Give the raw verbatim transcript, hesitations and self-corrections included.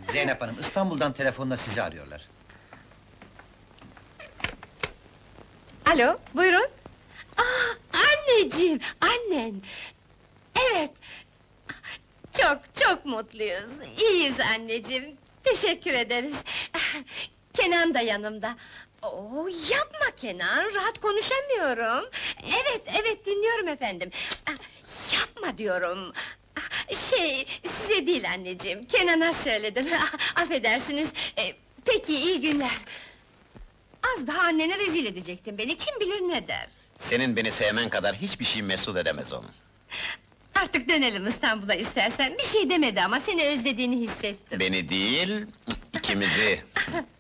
Zeynep Hanım, İstanbul'dan telefonla sizi arıyorlar. Alo, buyurun. Aa, anneciğim, annen! Evet! Çok, çok mutluyuz, iyiyiz anneciğim, teşekkür ederiz. Kenan da yanımda. Oo, yapma Kenan, rahat konuşamıyorum. Evet, evet, dinliyorum efendim. Yapma diyorum. Şey, size değil anneciğim, Kenan'a söyledim. Affedersiniz, e, peki, iyi günler. Az daha annene rezil edecektin beni, kim bilir ne der? Senin beni sevmen kadar hiçbir şey mesut edemez onu. Artık dönelim İstanbul'a istersen, bir şey demedi ama seni özlediğini hissettim. Beni değil, ikimizi.